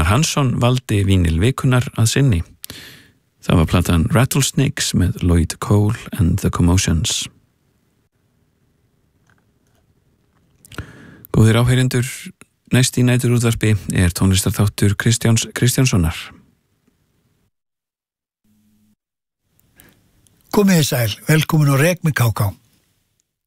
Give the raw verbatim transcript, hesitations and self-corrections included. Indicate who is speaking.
Speaker 1: Gunnar Hansson valdi vínil vikunar að sinni. Það var platan Rattlesnakes með Lloyd Cole and the Commotions. Góðir áheyrendur, næst í næturútvarpi er tónlistarþáttur Kristjáns Kristjánssonar.
Speaker 2: Komið þið sæl, velkomin á Rek með K K.